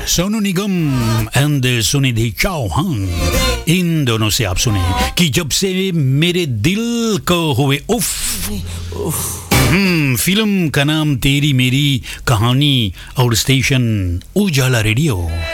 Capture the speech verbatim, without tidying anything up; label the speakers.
Speaker 1: Sonu Nigam and Sunidhi Chauhan, इन दोनों से आप सुने कि जब से मेरे दिल को हुए उफ। हम्म फिल्म का नाम तेरी मेरी कहानी और स्टेशन उजाला रेडियो।